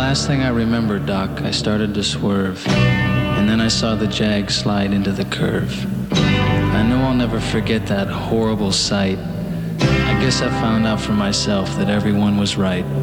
last thing I remember, Doc, I started to swerve, and then I saw the Jag slide into the curve. I know I'll never forget that horrible sight. I guess I found out for myself that everyone was right.